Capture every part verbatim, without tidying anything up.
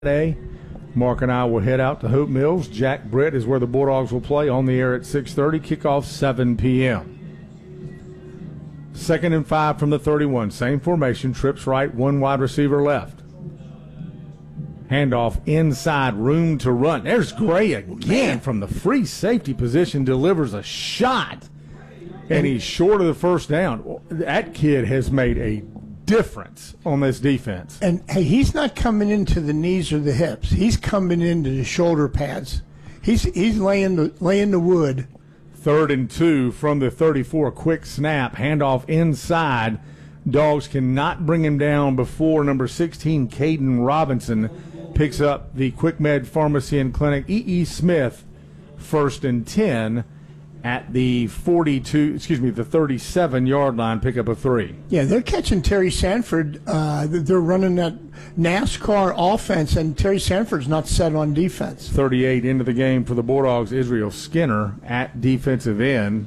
Saturday. Mark and I will head out to Hope Mills. Jack Britt is where the Bulldogs will play, on the air at six thirty, kickoff seven p.m. Second and five from the thirty-one. Same formation, trips right, one wide receiver left. Handoff inside, room to run. There's Gray again from the free safety position, delivers a shot, and he's short of the first down. That kid has made a difference on this defense. And, hey, he's not coming into the knees or the hips. He's coming into the shoulder pads. He's he's laying the, laying the wood. Third and two from the thirty-four. Quick snap, handoff inside. Dogs cannot bring him down before number sixteen, Caden Robinson, picks up the Quick Med Pharmacy and Clinic. E E. Smith, first and ten at the forty-two, excuse me, the thirty-seven-yard line, pick up a three. Yeah, they're catching Terry Sanford. Uh, they're running that NASCAR offense, and Terry Sanford's not set on defense. thirty-eight into the game for the Bulldogs. Israel Skinner at defensive end.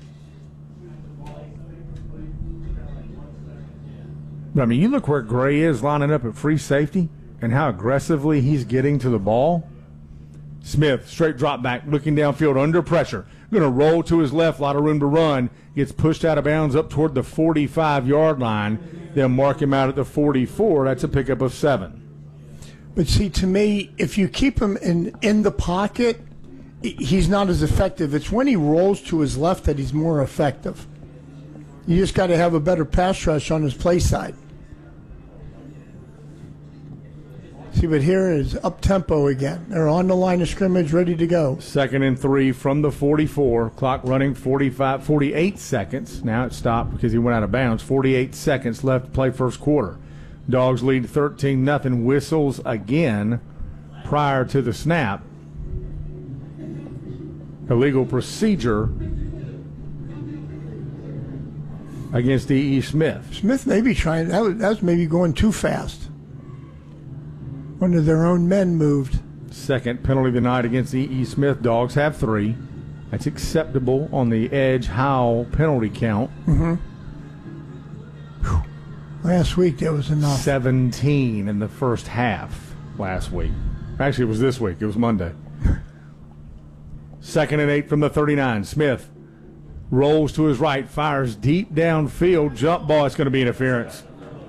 I mean, you look where Gray is lining up at free safety and how aggressively he's getting to the ball. Smith, straight drop back, looking downfield under pressure. Going to roll to his left, a lot of room to run. Gets pushed out of bounds up toward the forty-five-yard line. They'll mark him out at the forty-four. That's a pickup of seven. But see, to me, if you keep him in, in the pocket, he's not as effective. It's when he rolls to his left that he's more effective. You just got to have a better pass rush on his play side. See, but here is up-tempo again. They're on the line of scrimmage, ready to go. Second and three from the forty-four. Clock running forty-five, forty-eight seconds. Now it stopped because he went out of bounds. forty-eight seconds left to play first quarter. Dogs lead thirteen nothing. Whistles again prior to the snap. Illegal procedure against E E. Smith. Smith may be trying. That was, that was maybe going too fast. One of their own men moved. Second penalty of the night against E E. Smith. Dogs have three. That's acceptable on the Edge Howell penalty count. Mm-hmm. Last week there was enough. seventeen in the first half last week. Actually, it was this week. It was Monday. Second and eight from the thirty-nine. Smith rolls to his right, fires deep downfield. Jump ball. It's going to be interference.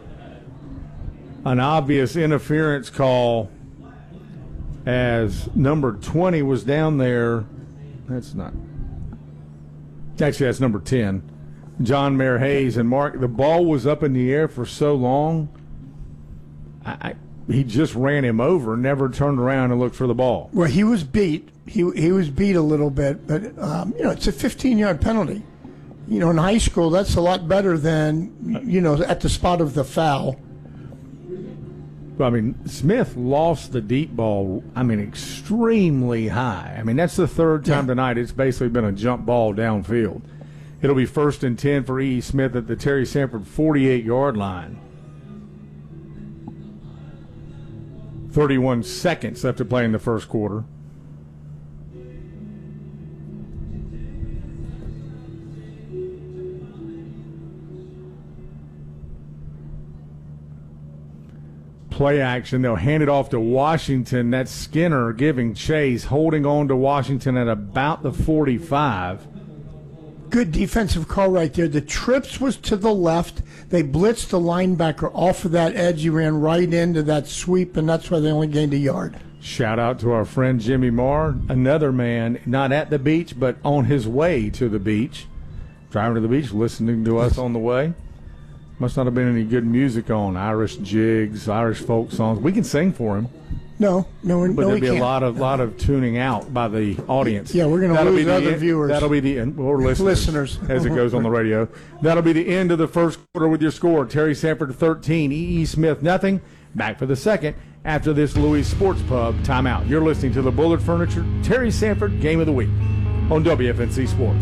An obvious interference call as number twenty was down there. That's not. Actually, that's number ten. John Mayer Hayes and Mark. The ball was up in the air for so long. I, I, he just ran him over, never turned around and looked for the ball. Well, he was beat. He he was beat a little bit, but um, you know, it's a fifteen-yard penalty. You know, in high school, that's a lot better than, you know, at the spot of the foul. I mean, Smith lost the deep ball, I mean, extremely high. I mean, that's the third time yeah. tonight it's basically been a jump ball downfield. It'll be first and ten for E E. Smith at the Terry Sanford forty-eight-yard line. thirty-one seconds left to play in the first quarter. Play action. They'll hand it off to Washington. That's Skinner giving chase, holding on to Washington at about the forty-five. Good defensive call right there. The trips was to the left. They blitzed the linebacker off of that edge. He ran right into that sweep, and that's why they only gained a yard. Shout out to our friend Jimmy Marr, another man not at the beach but on his way to the beach. Driving to the beach, listening to us on the way. Must not have been any good music on. Irish jigs, Irish folk songs. We can sing for him. No, no, but no, there'll we be can't. a lot of lot of tuning out by the audience. Yeah, we're going to lose other end, viewers. That'll be the end, or listeners, listeners, as it goes on the radio. That'll be the end of the first quarter with your score. Terry Sanford thirteen, E E. Smith nothing. Back for the second after this Louis Sports Pub timeout. You're listening to the Bullard Furniture Terry Sanford Game of the Week on W F N C Sports.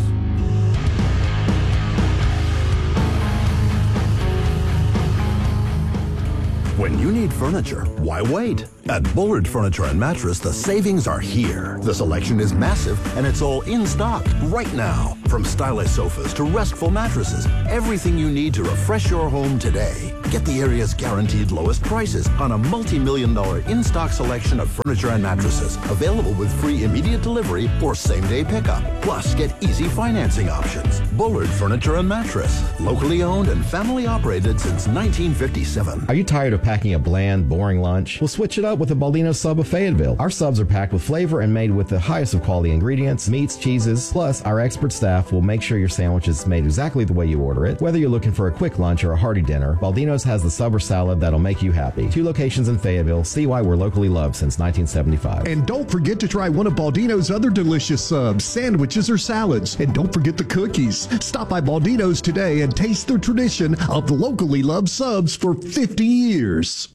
When you need furniture, why wait? At Bullard Furniture and Mattress, the savings are here. The selection is massive, and it's all in stock right now. From stylish sofas to restful mattresses, everything you need to refresh your home today. Get the area's guaranteed lowest prices on a multi-million dollar in-stock selection of furniture and mattresses. Available with free immediate delivery or same-day pickup. Plus, get easy financing options. Bullard Furniture and Mattress. Locally owned and family operated since nineteen fifty-seven. Are you tired of packing a bland, boring lunch? We'll switch it up with the Baldino's Sub of Fayetteville. Our subs are packed with flavor and made with the highest of quality ingredients, meats, cheeses. Plus, our expert staff will make sure your sandwich is made exactly the way you order it. Whether you're looking for a quick lunch or a hearty dinner, Baldino's has the sub or salad that'll make you happy. Two locations in Fayetteville. See why we're locally loved since nineteen seventy-five. And don't forget to try one of Baldino's other delicious subs, sandwiches or salads. And don't forget the cookies. Stop by Baldino's today and taste the tradition of locally loved subs for fifty years.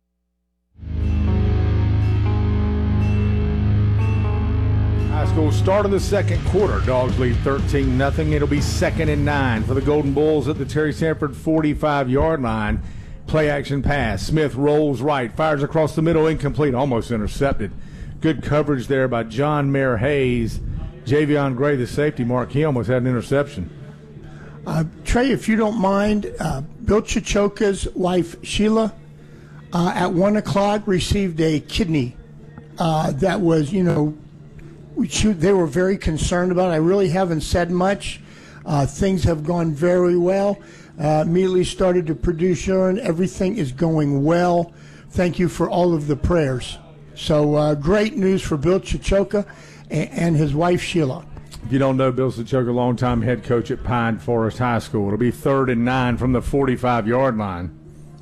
High school start of the second quarter. Dogs lead thirteen nothing. It'll be second and nine for the Golden Bulls at the Terry Sanford forty-five-yard line. Play action pass. Smith rolls right, fires across the middle, incomplete, almost intercepted. Good coverage there by John Mayer Hayes. Javion Gray, the safety mark, he almost had an interception. Uh, Trey, if you don't mind, uh, Bill Chichoka's wife, Sheila, uh, at one o'clock received a kidney uh, that was, you know, she, they were very concerned about it. I really haven't said much. Uh, things have gone very well. Uh, immediately started to produce urine. Everything is going well. Thank you for all of the prayers. So uh, great news for Bill Chichoka and, and his wife, Sheila. If you don't know Bill Chichoka, longtime head coach at Pine Forest High School. It'll be third and nine from the forty-five-yard line.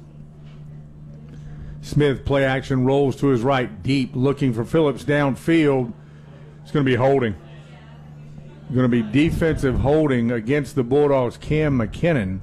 Smith, play action, rolls to his right, deep, looking for Phillips downfield. It's going to be holding. Going to be defensive holding against the Bulldogs, Cam McKinnon.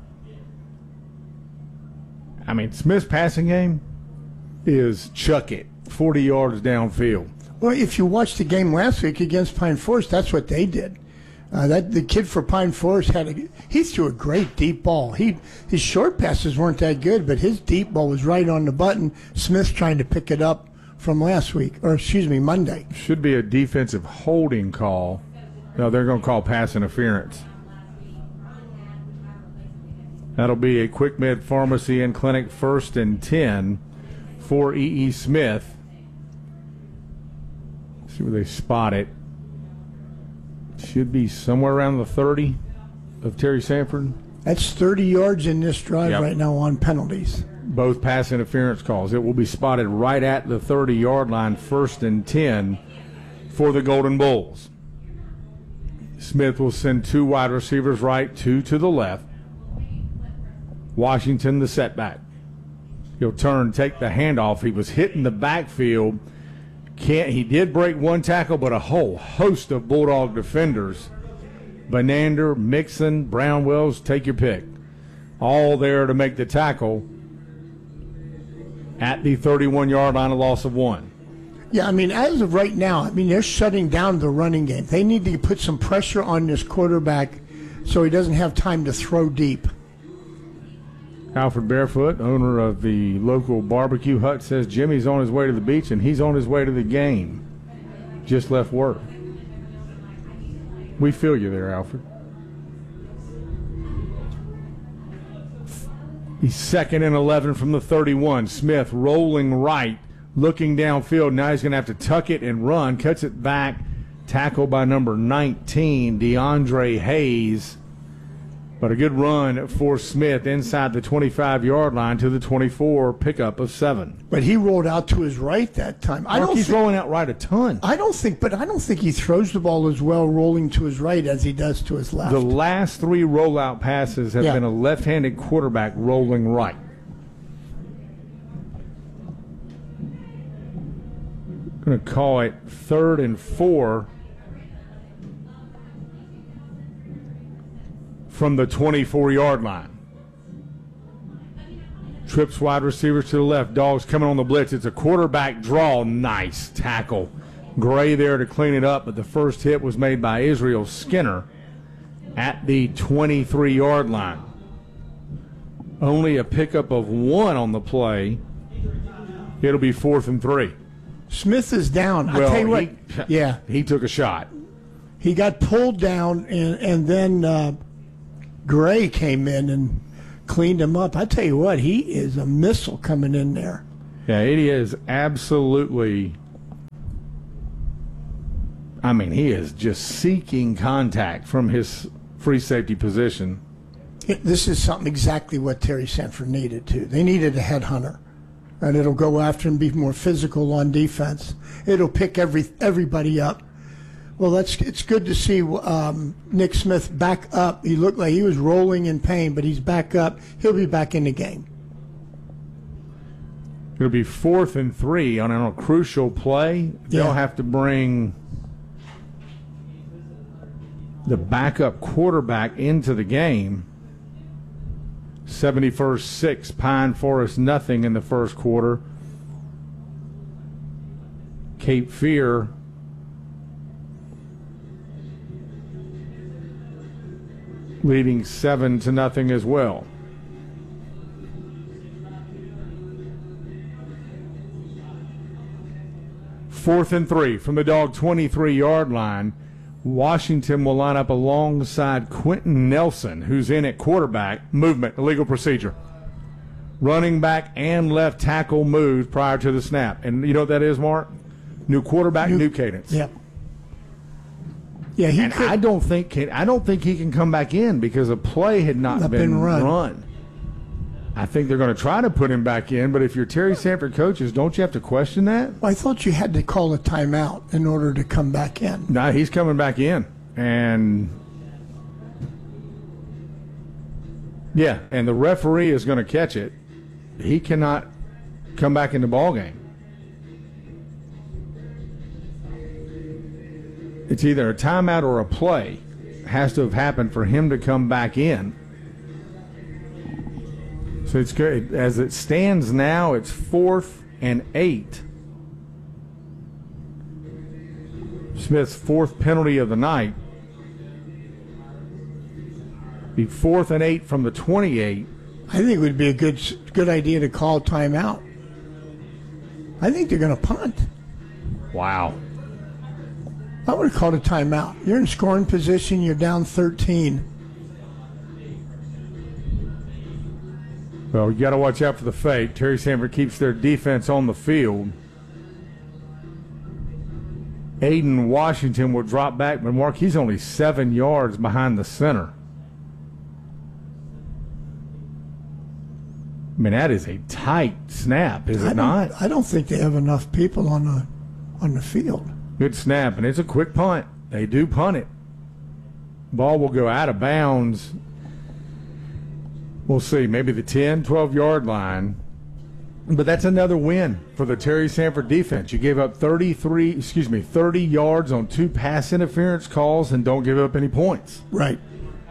I mean, Smith's passing game is chuck it, forty yards downfield. Well, if you watched the game last week against Pine Forest, that's what they did. Uh, that the kid for Pine Forest had a he threw a great deep ball. He his short passes weren't that good, but his deep ball was right on the button. Smith's trying to pick it up from last week, or excuse me, Monday. Should be a defensive holding call. No, they're going to call pass interference. That'll be a Quick Med Pharmacy and Clinic first and ten for E E. Smith. Let's see where they spot it. Should be somewhere around the thirty of Terry Sanford. That's thirty yards in this drive Yep. right now on penalties. Both pass interference calls. It will be spotted right at the thirty-yard line, first and ten for the Golden Bulls. Smith will send two wide receivers right, two to the left. Washington, the setback. He'll turn, take the handoff. He was hitting the backfield. Can't, he did break one tackle, but a whole host of Bulldog defenders. Benander, Mixon, Brownwells, take your pick. All there to make the tackle at the thirty-one-yard line, a loss of one. Yeah, I mean, as of right now, I mean, they're shutting down the running game. They need to put some pressure on this quarterback so he doesn't have time to throw deep. Alfred Barefoot, owner of the local barbecue hut, says Jimmy's on his way to the beach and he's on his way to the game. Just left work. We feel you there, Alfred. He's second and eleven from the thirty-one. Smith rolling right, looking downfield. Now he's going to have to tuck it and run. Cuts it back. Tackled by number nineteen, DeAndre Hayes. But a good run for Smith inside the twenty-five-yard line to the twenty-four, pickup of seven. But he rolled out to his right that time. I Mark, don't he's think, rolling out right a ton. I don't think, but I don't think he throws the ball as well rolling to his right as he does to his left. The last three rollout passes have Yeah. been a left-handed quarterback rolling right. Going to call it third and four from the twenty-four-yard line. Trips wide receivers to the left. Dogs coming on the blitz. It's a quarterback draw. Nice tackle. Gray there to clean it up, but the first hit was made by Israel Skinner at the twenty-three-yard line. Only a pickup of one on the play. It'll be fourth and three. Smith is down. Well, I tell you what, he, yeah, he took a shot. he got pulled down, and and then uh, Gray came in and cleaned him up. I tell you what, he is a missile coming in there. Yeah, it is absolutely. I mean, he is just seeking contact from his free safety position. This is something exactly what Terry Sanford needed, too. They needed a headhunter, and it'll go after him, be more physical on defense. It'll pick every everybody up. Well, that's it's good to see um, Nick Smith back up. He looked like he was rolling in pain, but he's back up. He'll be back in the game. It'll be fourth and three on a crucial play. They'll Yeah. have to bring the backup quarterback into the game. seventy-first six, Pine Forest nothing in the first quarter. Cape Fear leading seven to nothing as well. Fourth and three from the Dog twenty-three yard line. Washington will line up alongside Quentin Nelson, who's in at quarterback. Movement, illegal procedure. Running back and left tackle moved prior to the snap. And you know what that is, Mark? New quarterback, new, new cadence. Yeah. Yeah, he and could, I don't think I don't think he can come back in because a play had not, Not been, been run. run. I think they're going to try to put him back in, but if you're Terry Sanford coaches, don't you have to question that? I thought you had to call a timeout in order to come back in. No, he's coming back in. And yeah, and the referee is going to catch it. He cannot come back in the ball game. It's either a timeout or a play has to have happened for him to come back in. So it's good. As it stands now, it's fourth and eight. Smith's fourth penalty of the night. Be fourth and eight from the twenty-eight. I think it would be a good good idea to call timeout. I think they're going to punt. Wow. I would have called a timeout. You're in scoring position. You're down thirteen. Well, you got to watch out for the fake. Terry Sanford keeps their defense on the field. Aiden Washington will drop back, but Mark, he's only seven yards behind the center. I mean, that is a tight snap, is I it not? don't, I don't think they have enough people on the on the field. Good snap, and it's a quick punt. They do punt it. Ball will go out of bounds. We'll see, maybe the ten, twelve-yard line. But that's another win for the Terry Sanford defense. You gave up thirty-three, excuse me, thirty yards on two pass interference calls and don't give up any points. Right.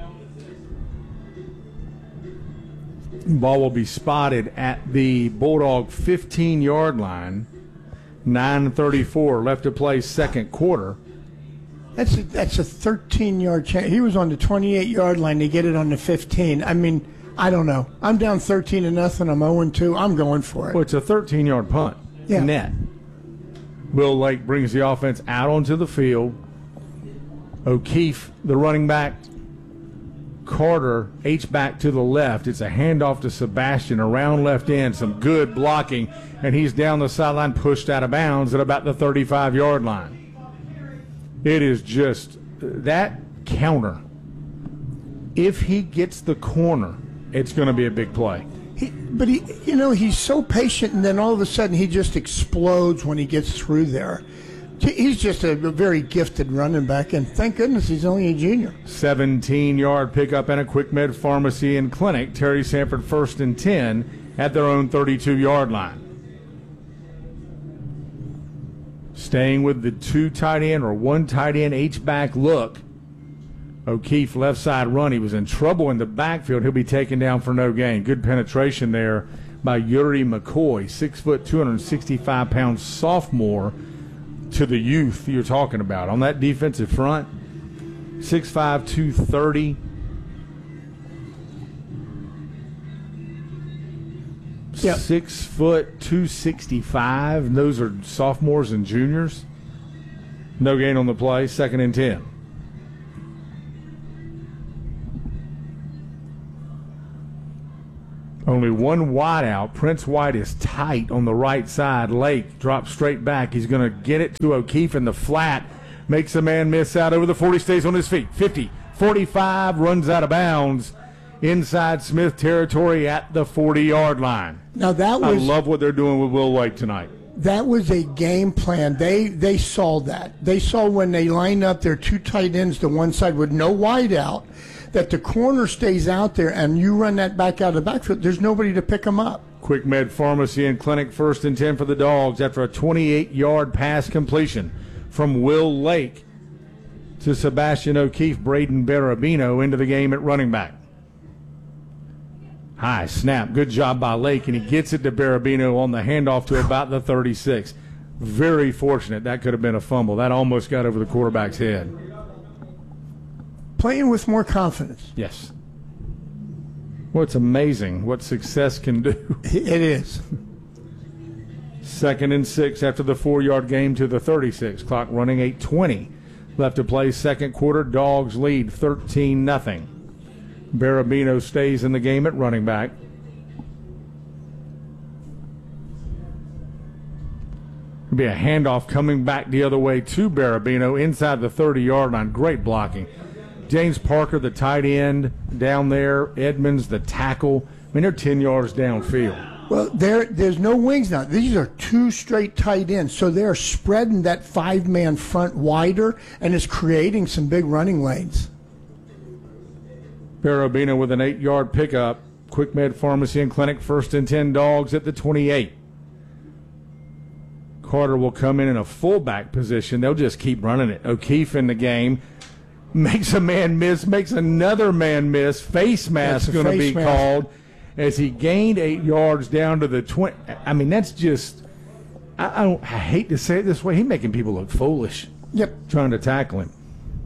Ball will be spotted at the Bulldog fifteen-yard line. nine thirty-four left to play second quarter. That's a, that's a thirteen-yard chance. He was on the twenty-eight-yard line to get it on the fifteen. I mean, I don't know. I'm down thirteen to nothing. I'm oh and two. I'm going for it. Well, it's a thirteen-yard punt. Yeah. Net. Will Lake brings the offense out onto the field. O'Keefe, the running back. Carter, H-back to the left. It's a handoff to Sebastian around left end. Some good blocking, and he's down the sideline, pushed out of bounds at about the thirty-five-yard line. It is just that counter. If he gets the corner, it's going to be a big play. He, but he, you know, he's so patient, and then all of a sudden he just explodes when he gets through there. He's just a very gifted running back, and thank goodness he's only a junior. seventeen-yard pickup and a Quick Med Pharmacy and Clinic. Terry Sanford first and ten at their own thirty-two-yard line. Staying with the two tight end or one tight end H-back look. O'Keefe left side run. He was in trouble in the backfield. He'll be taken down for no gain. Good penetration there by Yuri McCoy, six foot, two hundred sixty-five pound sophomore. To the youth you're talking about on that defensive front, six five, two thirty. Yep. Six foot, two sixty-five. And those are sophomores and juniors. No gain on the play. Second and ten. Only one wide out. Prince White is tight on the right side. Lake drops straight back. He's going to get it to O'Keefe in the flat. Makes a man miss out over the forty, stays on his feet. fifty, forty-five, runs out of bounds. Inside Smith territory at the forty-yard line. Now that was I love what they're doing with Will Lake tonight. That was a game plan. They they saw that. They saw when they line up their two tight ends to one side with no wide out, that the corner stays out there and you run that back out of the backfield. There's nobody to pick them up. Quick Med Pharmacy and Clinic, first and ten for the Dogs after a twenty-eight-yard pass completion from Will Lake to Sebastian O'Keefe. Braden Barabino into the game at running back. High snap. Good job by Lake, and he gets it to Barabino on the handoff to about the thirty-six. Very fortunate. That could have been a fumble. That almost got over the quarterback's head. Playing with more confidence. Yes. Well, it's amazing what success can do. It is. Second and six after the four-yard game to the thirty-six. Clock running, eight twenty left to play. Second quarter, Dogs lead thirteen nothing. Barabino stays in the game at running back. It'll be a handoff coming back the other way to Barabino inside the thirty-yard line. Great blocking. James Parker, the tight end, down there. Edmonds, the tackle. I mean, they're ten yards downfield. Well, there, there's no wings now. These are two straight tight ends, so they're spreading that five-man front wider, and it's creating some big running lanes. Barabino with an eight-yard pickup. Quick Med Pharmacy and Clinic, first and ten, Dogs at the twenty-eight. Carter will come in in a fullback position. They'll just keep running it. O'Keefe in the game. Makes a man miss, makes another man miss. Face mask going to be mask. called as he gained eight yards down to the twenty. I mean, that's just, I, I, don't, I hate to say it this way, he's making people look foolish. Yep. Trying to tackle him.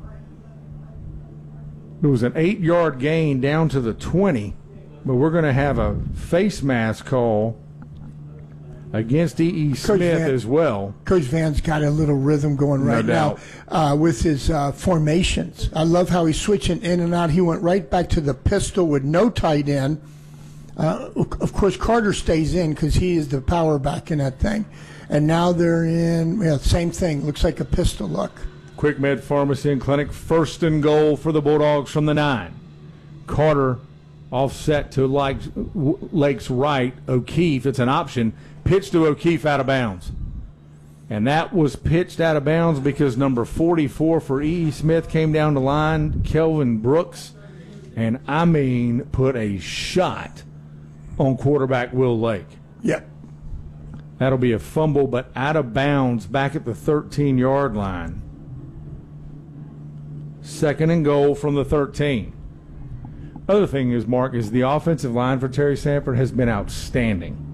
It was an eight-yard gain down to the twenty, but we're going to have a face mask call against E E. Smith Van, as well. Coach Van's got a little rhythm going right no now uh, with his uh, formations. I love how he's switching in and out. He went right back to the pistol with no tight end. Uh, of course, Carter stays in because he is the power back in that thing. And now they're in, yeah, same thing. Looks like a pistol look. Quick Med Pharmacy and Clinic, first and goal for the Bulldogs from the nine. Carter offset to Lake's right. O'Keefe, it's an option. Pitch to O'Keefe out of bounds. And that was pitched out of bounds because number forty-four for E E. Smith came down the line, Kelvin Brooks, and I mean put a shot on quarterback Will Lake. Yep. That'll be a fumble, but out of bounds back at the thirteen-yard line. Second and goal from the thirteen. Other thing is, Mark, is the offensive line for Terry Sanford has been outstanding.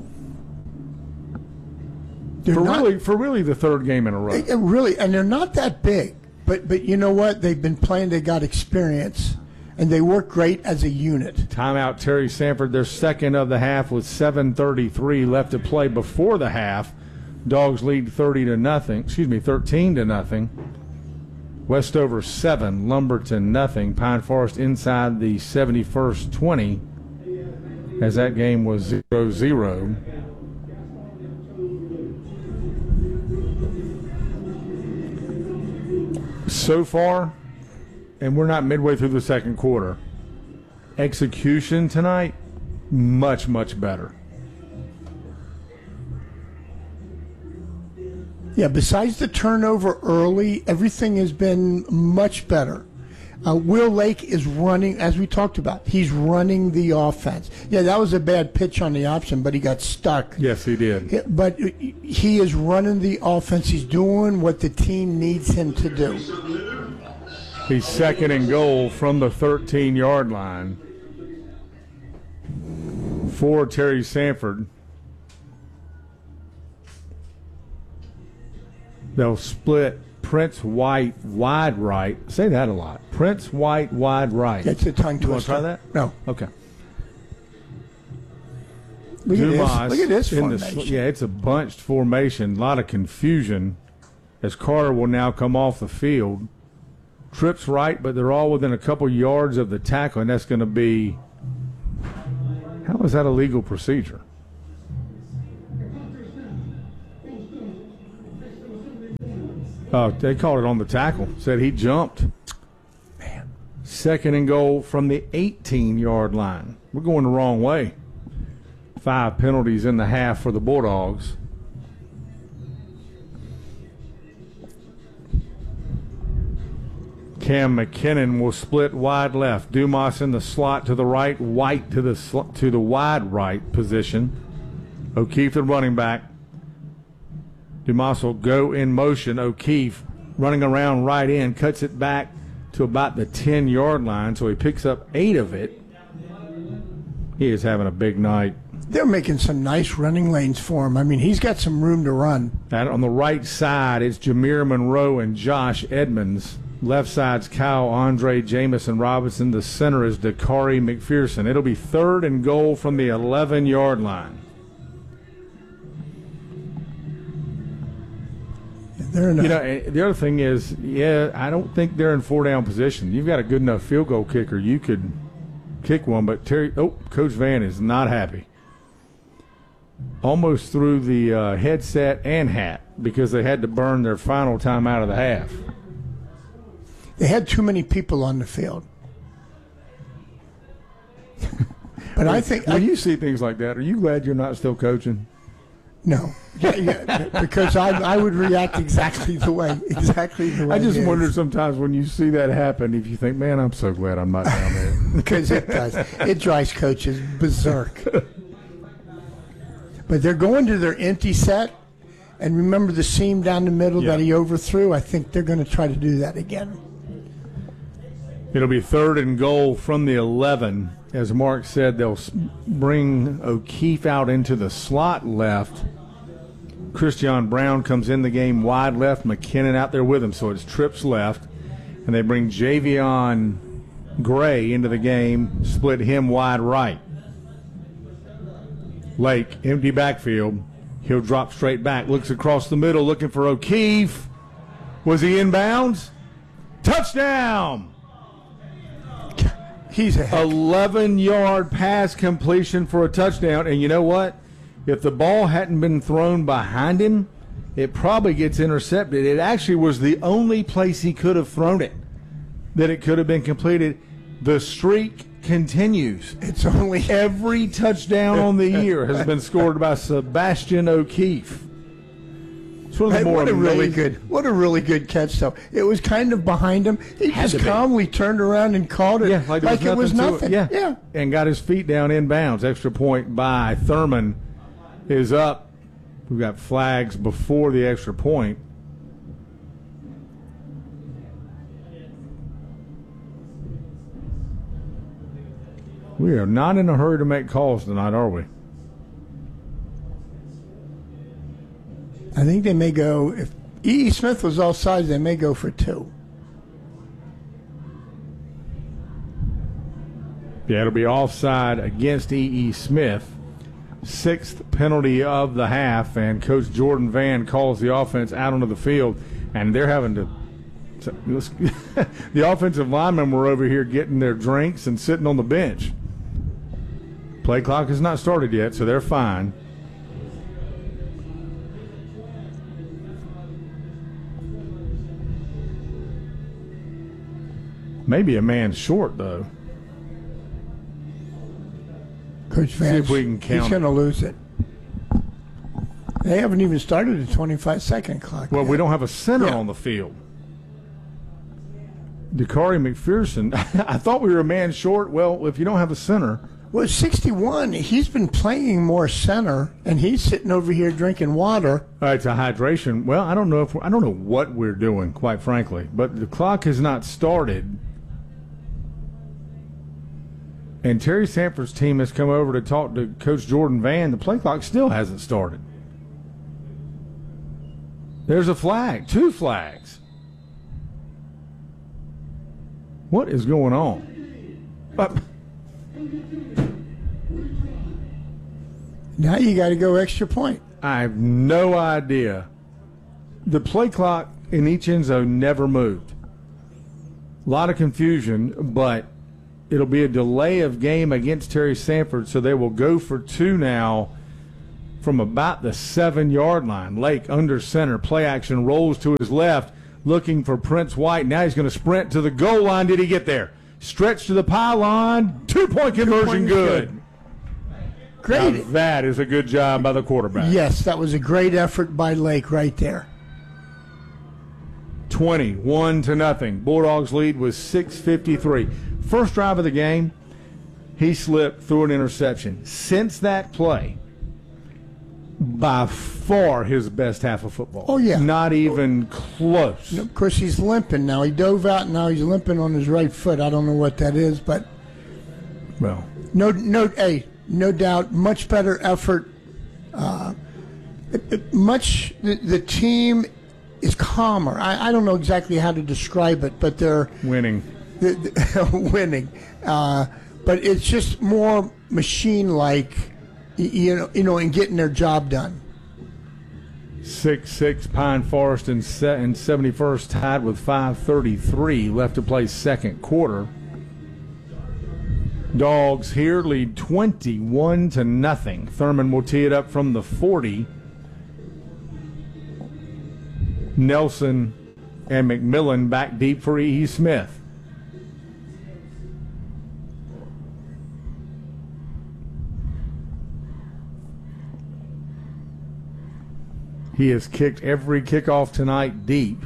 They're For not, really, for really the third game in a row. it- it really, and they're not that big. But but you know what? They've been playing. They got experience, and they work great as a unit. Timeout, Terry Sanford, their second of the half with seven thirty-three left to play before the half. Dogs lead thirty to nothing. Excuse me, thirteen to nothing. Westover seven, Lumberton nothing. Pine Forest inside the seventy-first twenty as that game was zero zero. So far, and we're not midway through the second quarter, execution tonight, much, much better. Yeah, besides the turnover early, everything has been much better. Uh, Will Lake is running, as we talked about, he's running the offense. Yeah, that was a bad pitch on the option, but he got stuck. Yes, he did. Yeah, but he is running the offense. He's doing what the team needs him to do. He's second and goal from the thirteen-yard line for Terry Sanford. They'll split Prince White wide right. Say that a lot. Prince White wide right. That's a tongue twister. You want to try that? No. Okay. Look at this. Dumas Look at this in the- formation. yeah, it's a bunched formation. A lot of confusion as Carter will now come off the field. Trips right, but they're all within a couple yards of the tackle, and that's going to be How is that a legal procedure? Oh, they called it on the tackle. Said he jumped. Man. Second and goal from the eighteen-yard line. We're going the wrong way. Five penalties in the half for the Bulldogs. Cam McKinnon will split wide left. Dumas in the slot to the right. White to the sl- to the wide right position. O'Keefe the running back. Dumas will go in motion. O'Keefe running around right in, cuts it back to about the ten-yard line, so he picks up eight of it. He is having a big night. They're making some nice running lanes for him. I mean, he's got some room to run. And on the right side, it's Jameer Monroe and Josh Edmonds. Left side's Kyle Andre Jamison Robinson. The center is Dakari McPherson. It'll be third and goal from the eleven-yard line. They're in a, You know, the other thing is, yeah, I don't think they're in four-down position. You've got a good enough field goal kicker. You could kick one, but Terry, oh, Coach Van is not happy. Almost threw the uh, headset and hat because they had to burn their final time out of the half. they had too many people on the field. But I think when I, you see things like that, are you glad you're not still coaching? no, yeah, yeah, because I I would react exactly the way exactly the way. I just it wonder is. sometimes when you see that happen, if you think, man, I'm so glad I'm not down there. Because it does. It drives coaches berserk. But they're going to their empty set, and remember the seam down the middle Yeah. that he overthrew? I think they're going to try to do that again. It'll be third and goal from the eleven. As Mark said, they'll s- bring O'Keefe out into the slot left. Christian Brown comes in the game wide left. McKinnon out there with him, so it's trips left. And they bring Javion Gray into the game, split him wide right. Lake, empty backfield. He'll drop straight back, looks across the middle, looking for O'Keefe. Was he inbounds? Touchdown! He's a heck. eleven-yard pass completion for a touchdown. And you know what? If the ball hadn't been thrown behind him, it probably gets intercepted. It actually was the only place he could have thrown it that it could have been completed. The streak continues. It's only Every touchdown on the year has been scored by Sebastian O'Keefe. It's one of the Hey, more what a really amazing- good, what a really good catch, though. It was kind of behind him. He Had just to be. calmly turned around and called it Yeah, like, there it was to nothing. Yeah. yeah. And got his feet down inbounds. Extra point by Thurman is up. We've got flags before the extra point. We are not in a hurry to make calls tonight, are we? I think they may go, if E E. Smith was offside, they may go for two. Yeah, it'll be offside against E E. Smith. Sixth penalty of the half, and Coach Jordan Van calls the offense out onto the field, and they're having to. The offensive linemen were over here getting their drinks and sitting on the bench. Play clock has not started yet, so they're fine. Maybe a man short, though. Coach Vance, if we can count he's it. going to lose it. They haven't even started the twenty-five second clock. Well, yet. we don't have a center Yeah. on the field. Dakari McPherson, I thought we were a man short. Well, if you don't have a center, Well, sixty-one, he's been playing more center, and he's sitting over here drinking water. uh, it's a hydration. Well, I don't know if we're, I don't know what we're doing, quite frankly. But the clock has not started, and Terry Sanford's team has come over to talk to Coach Jordan Van. The play clock still hasn't started. There's a flag, two flags. What is going on? Uh, Now you got to go extra point. I have no idea. The play clock in each end zone never moved. A lot of confusion, but it'll be a delay of game against Terry Sanford, so they will go for two now from about the seven-yard line. Lake under center, play action, rolls to his left, looking for Prince White. Now he's going to sprint to the goal line. Did he get there? Stretch to the pylon. Two-point conversion, good. good. Great. Now that is a good job by the quarterback. Yes, that was a great effort by Lake right there. twenty-one to nothing. Bulldogs lead was six fifty-three. First drive of the game, he slipped through an interception. Since that play, by far his best half of football. Oh, yeah. Not even close. Of course, he's limping now. He dove out, and now he's limping on his right foot. I don't know what that is, but Well, no, no, hey, no doubt, much better effort. Uh, it- it- much the, the team is calmer. I, I don't know exactly how to describe it, but they're winning. the, the, winning. Uh, but it's just more machine-like, y- you know, you know, in getting their job done. six six Pine Forest and, se- and seventy-first tied with five thirty-three left to play second quarter. Dogs here lead twenty-one to nothing. Thurman will tee it up from the forty. Nelson and McMillan back deep for E. Smith. He has kicked every kickoff tonight deep.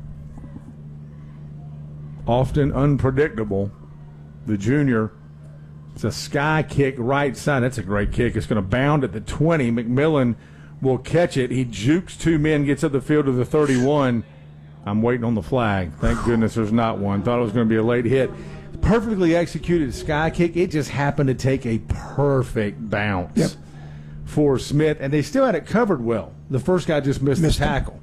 Often unpredictable. The junior, it's a sky kick right side. That's a great kick. It's going to bound at the twenty. McMillan will catch it. He jukes two men, gets up the field to the thirty-one. I'm waiting on the flag. Thank goodness there's not one. Thought it was going to be a late hit. Perfectly executed sky kick. It just happened to take a perfect bounce Yep. for Smith, and they still had it covered well. The first guy just missed, Missed the him. tackle.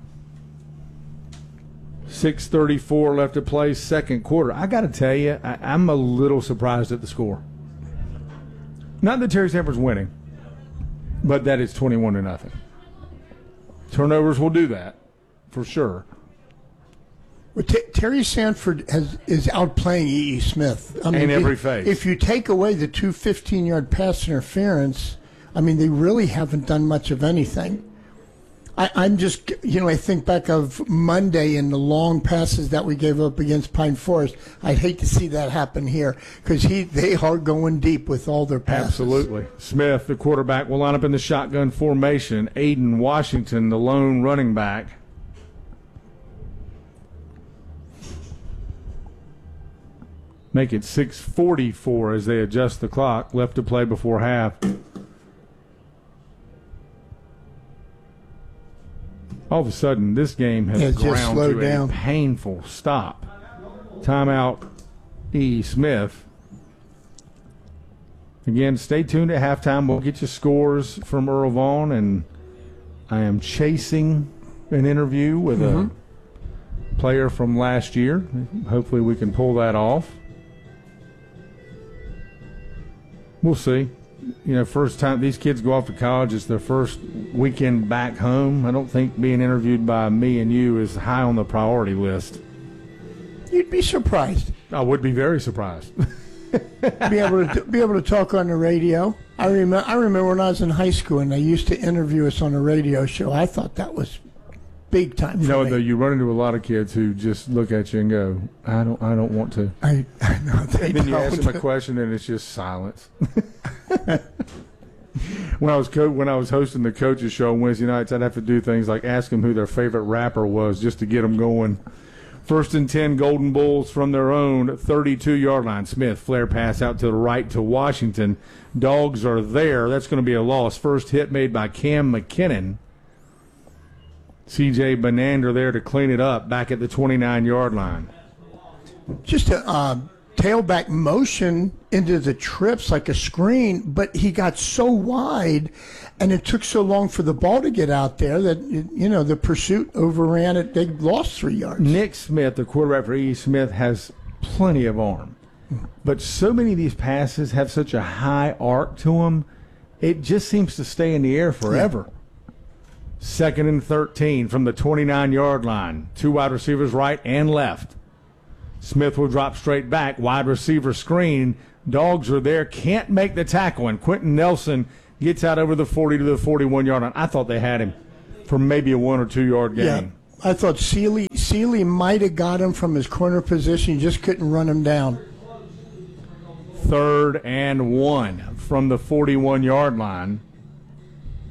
six thirty-four left to play, second quarter. I got to tell you, I, I'm a little surprised at the score. Not that Terry Sanford's winning, but that it's twenty-one to nothing. Turnovers will do that, for sure. Well, T- Terry Sanford has is outplaying E. E. Smith. I In every if, phase. If you take away the two fifteen-yard pass interference, I mean, they really haven't done much of anything. I, I'm just, you know, I think back of Monday and the long passes that we gave up against Pine Forest. I'd hate to see that happen here because he they are going deep with all their passes. Absolutely. Smith, the quarterback, will line up in the shotgun formation. Aiden Washington, the lone running back. Make it six forty-four as they adjust the clock. Left to play before half. All of a sudden, this game has Yeah, just ground slowed to down. a painful stop. Timeout, E. Smith. Again, stay tuned at halftime. We'll get you scores from Earl Vaughn, and I am chasing an interview with Mm-hmm. a player from last year. Hopefully we can pull that off. We'll see. You know, first time these kids go off to college, it's their first weekend back home. I don't think being interviewed by me and you is high on the priority list. You'd be surprised. I would be very surprised. be able to be able to talk on the radio. I remember I remember when I was in high school and they used to interview us on a radio show. I thought that was big time. You for know, me. though, you run into a lot of kids who just look at you and go, "I don't, I don't want to." I, I know they And then you don't. ask them a question, and it's just silence. when I was co- when I was hosting the coaches show on Wednesday nights, I'd have to do things like ask them who their favorite rapper was just to get them going. First and ten, Golden Bulls from their own thirty-two-yard line. Smith, flare pass out to the right to Washington. Dogs are there. That's going to be a loss. First hit made by Cam McKinnon. C J Benander there to clean it up back at the twenty-nine-yard line. Just a uh, tailback motion into the trips like a screen, but he got so wide and it took so long for the ball to get out there that, you know, the pursuit overran it. They lost three yards. Nick Smith, the quarterback for E. Smith, has plenty of arm. But so many of these passes have such a high arc to them, it just seems to stay in the air forever. Second and thirteen from the twenty-nine-yard line. Two wide receivers right and left. Smith will drop straight back, wide receiver screen. Dogs are there, can't make the tackle, and Quentin Nelson gets out over the forty to the forty-one-yard line. I thought they had him for maybe a one- or two-yard gain. Yeah, I thought Sealy, Sealy might have got him from his corner position. He just couldn't run him down. Third and one from the forty-one-yard line.